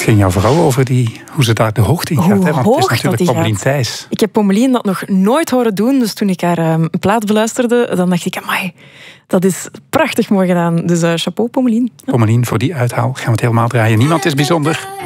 ging jou vooral over hoe ze daar de hoogte in gaat. Hè? Want het is natuurlijk Pommelien Thijs. Ik heb Pommelien dat nog nooit horen doen. Dus toen ik haar een plaat beluisterde, dan dacht ik, amai, dat is prachtig mooi gedaan. Dus chapeau, Pommelien. Pommelien, voor die uithaal gaan we het helemaal draaien. Niemand is bijzonder.